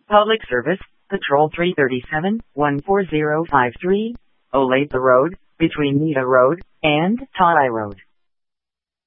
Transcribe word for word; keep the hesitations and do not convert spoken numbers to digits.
Public Service, Patrol three thirty-seven, one four zero five three, Olathe Road, between Nita Road and Todai Road.